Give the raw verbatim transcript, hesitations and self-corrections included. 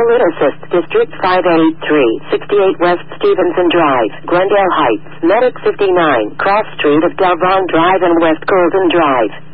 Toledo Assist, District five eighty-three, sixty-eight West Stevenson Drive, Glendale Heights, Medic fifty-nine, Cross Street of Delvon Drive and West Golden Drive.